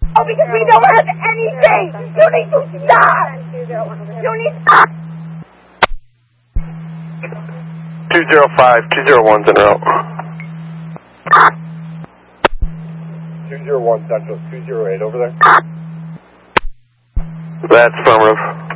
Oh, because we don't have anything! You need to stop! You need to stop! 205, 201's en route. 201 Central, 208 over there. That's affirmative.